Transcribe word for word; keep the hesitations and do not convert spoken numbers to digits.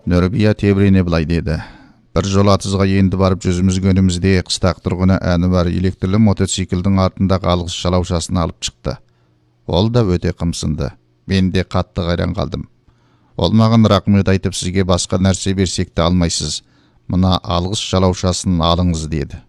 Нұрбия тебірене былай деді. Бір жол атызға енді барып жүзімізге өнімізде қыстақ тұрғыны әні бар электрлі мотоциклдің артындағы алғыс жалаушасын алып шықты. Ол да өте қымсынды. Мен де қатты қайран қалдым. Ол маған рахмет айтып, сізге басқа нәрсе берсек те алмайсыз. Мына алғыс жалаушасын алыңыз деді.